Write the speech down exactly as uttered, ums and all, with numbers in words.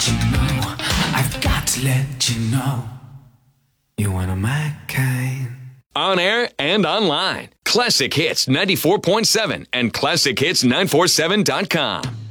you know, I've got to let you know, you're one of my kind. On air and online. Classic Hits ninety-four point seven and classic hits nine four seven dot com.